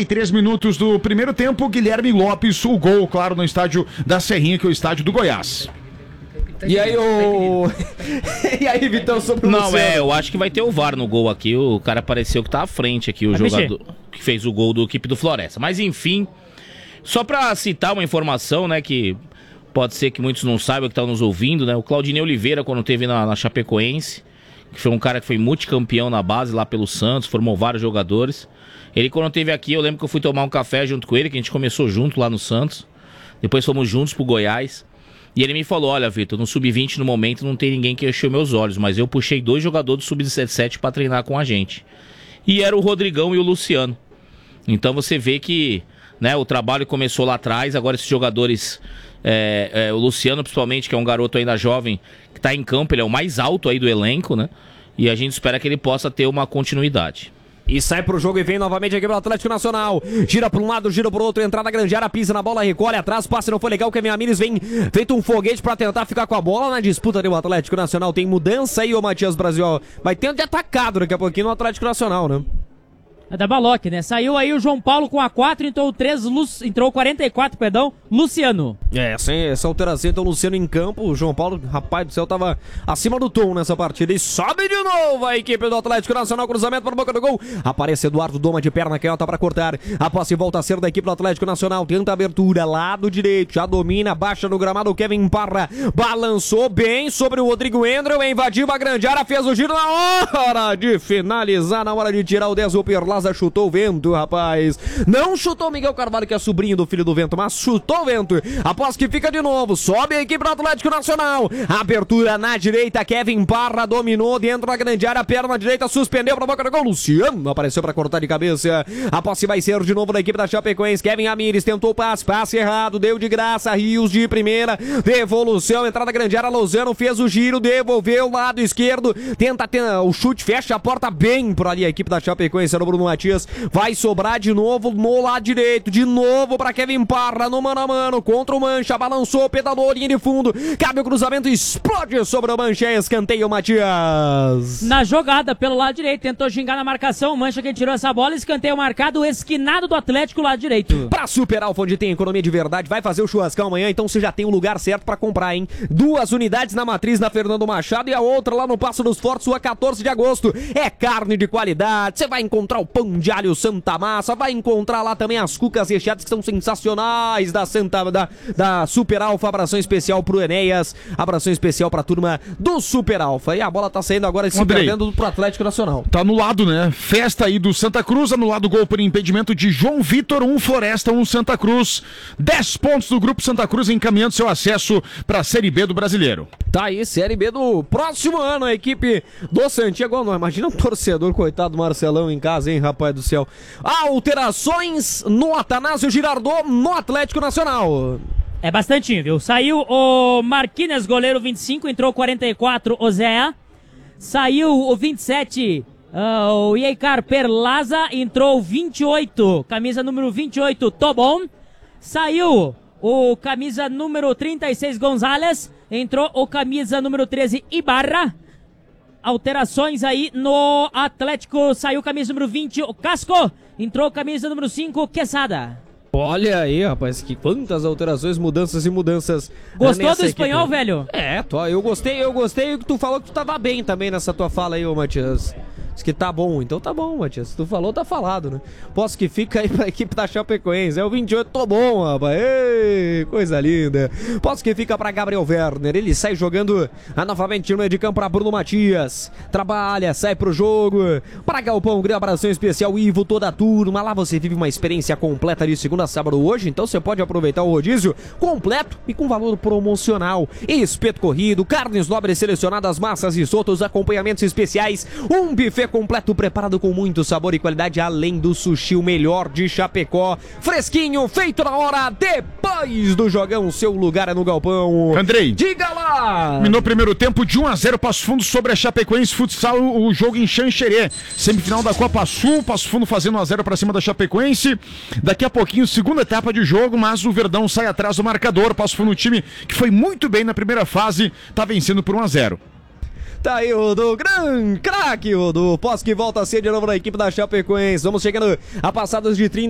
43 minutos do primeiro tempo, Guilherme Lopes, o gol, claro, no estádio da Serrinha, que é o estádio do Goiás. E aí, e aí, Vitão, sobre o Luciano? Eu acho que vai ter o VAR no gol aqui. O cara pareceu que tá à frente aqui, o jogador que fez o gol do equipe do Floresta. Mas enfim, só pra citar uma informação, né, que pode ser que muitos não saibam, que estão nos ouvindo, né? O Claudinei Oliveira, quando teve na Chapecoense, que foi um cara que foi multicampeão na base lá pelo Santos, formou vários jogadores. Ele, quando teve aqui, eu lembro que eu fui tomar um café junto com ele, que a gente começou junto lá no Santos. Depois fomos juntos pro Goiás. E ele me falou, olha, Vitor, no Sub-20 no momento não tem ninguém que encheu meus olhos, mas eu puxei 2 jogadores do Sub-17 pra treinar com a gente. E era o Rodrigão e o Luciano. Então você vê que, né, o trabalho começou lá atrás, agora esses jogadores, o Luciano principalmente, que é um garoto ainda jovem, que tá em campo, ele é o mais alto aí do elenco, né? E a gente espera que ele possa ter uma continuidade. E sai pro jogo e vem novamente aqui pro Atlético Nacional. Gira pra um lado, gira pro outro, entrada grande área, pisa na bola, recolhe atrás, passe não foi legal, o Kevin Amires vem feito um foguete pra tentar ficar com a bola na disputa do Atlético Nacional. Tem mudança aí, ô Matias Brasil. Vai ter de atacado daqui a pouquinho no Atlético Nacional, né? É da Baloc, né? Saiu aí o João Paulo com a 4, entrou 44, perdão, Luciano. Essa alteração, então, Luciano em campo. O João Paulo, rapaz do céu, tava acima do tom nessa partida. E sobe de novo a equipe do Atlético Nacional. Cruzamento para a boca do gol. Aparece Eduardo Doma de perna canhota para cortar. A posse volta a ser da equipe do Atlético Nacional. Tenta a abertura, lado direito. Já domina, baixa no gramado. O Kevin Parra balançou bem sobre o Rodrigo Endrel. Invadiu a grande área, fez o giro na hora de finalizar, na hora de tirar o 10. O Perlaza chutou o vento, rapaz. Não chutou o Miguel Carvalho, que é sobrinho do filho do vento, mas chutou o vento. Após que fica de novo, sobe a equipe do Atlético Nacional. Abertura na direita, Kevin Parra dominou dentro da grande área, perna direita, suspendeu para a boca do gol. Luciano apareceu para cortar de cabeça. A posse vai ser de novo da equipe da Chapecoense. Kevin Amires tentou passe errado, deu de graça, Rios de primeira, devolução, entrada da grande área, Lozano fez o giro, devolveu lado esquerdo, tenta o chute, fecha a porta bem por ali a equipe da Chapecoense no Bruno Matias. Vai sobrar de novo no lado direito, de novo para Kevin Parra no mano a mano contra o Mancha, balançou, pedalou, linha de fundo, cabe o cruzamento, explode sobre o Mancha, escanteio Matias. Na jogada pelo lado direito, tentou gingar na marcação, o Mancha que tirou essa bola, escanteio marcado, esquinado do Atlético lado direito. Pra Super Alfa, onde tem economia de verdade, vai fazer o churrascão amanhã, então você já tem o lugar certo pra comprar, hein? 2 unidades na Matriz, na Fernando Machado, e a outra lá no Passo dos Fortes, rua 14 de agosto. É carne de qualidade, você vai encontrar o pão de alho Santa Massa, vai encontrar lá também as cucas recheadas que são sensacionais da Super Alfa. Abração especial pro Enéas, abração especial pra turma do Super Alfa. E a bola tá saindo agora e se perdendo pro Atlético Nacional. Tá anulado, né? Festa aí do Santa Cruz, anulado o gol por impedimento de João Vitor, 1 Floresta, 1 Santa Cruz. 10 pontos do Grupo Santa Cruz encaminhando seu acesso pra Série B do Brasileiro. Tá aí, Série B do próximo ano, a equipe do Santiago. Não, imagina um torcedor, coitado do Marcelão em casa, hein, rapaz do céu. Alterações no Atanásio Girardot, no Atlético Nacional. É bastantinho, viu? Saiu o Marquinhos, goleiro 25, entrou 44, o Zé. Saiu o 27, o Ieicar Perlaza, entrou 28, camisa número 28, Tobon. Saiu o camisa número 36, Gonzalez, entrou o camisa número 13, Ibarra. Alterações aí no Atlético, saiu camisa número 20, o Casco, entrou camisa número 5, Quesada. Olha aí, rapaz, que quantas alterações, mudanças e mudanças. Gostou do espanhol, velho? Eu gostei que tu falou que tu tava bem também nessa tua fala aí, ô Matias. Diz que tá bom, então tá bom, Matias. Se tu falou, tá falado, né? Posso que fica aí pra equipe da Chapecoense. É o 28, tô bom, rapaz. Ei, coisa linda. Posso que fica pra Gabriel Werner. Ele sai jogando novamente no meio de campo pra Bruno Matias. Trabalha, sai pro jogo. Pra Galpão, grande abração especial, Ivo, toda a turma. Lá você vive uma experiência completa de segunda a sábado hoje. Então você pode aproveitar o rodízio completo e com valor promocional. Espeto corrido, carnes nobres selecionadas, massas e soltos, acompanhamentos especiais. Um buffet completo preparado com muito sabor e qualidade, além do sushi, o melhor de Chapecó, fresquinho, feito na hora, depois do jogão, seu lugar é no Galpão. Andrei, diga lá! Terminou o primeiro tempo de 1-0 Passo Fundo sobre a Chapecoense Futsal, o jogo em Xanxerê, semifinal da Copa Sul, Passo Fundo fazendo 1-0 para cima da Chapecoense. Daqui a pouquinho, segunda etapa de jogo, mas o Verdão sai atrás do marcador. Passo Fundo, um time que foi muito bem na primeira fase, tá vencendo por 1-0. Tá aí o do grande craque, o do pós que volta a ser de novo na equipe da Chapecoense. Vamos chegando a passadas de 30.